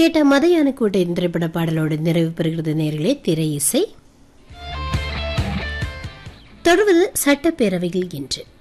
கேட்ட மதையான கோட்டை திரைப்பட பாடலோடு நிறைவு பெறுகிறது நேர்களே திரை இசை. தொடர்வது சட்டப்பேரவையில் இன்று